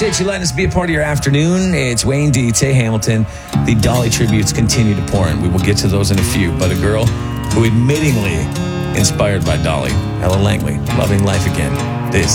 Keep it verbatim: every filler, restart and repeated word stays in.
appreciate you letting us be a part of your afternoon. It's Wayne D, Tay Hamilton. The Dolly tributes continue to pour in. We will get to those in a few. But a girl who admittingly inspired by Dolly, Ella Langley, loving life again. This